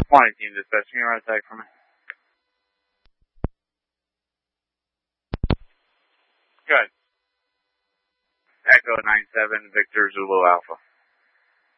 Morning, team dispatch. Can you run a tag for me? Good. Echo 97, Victor Zulu Alpha.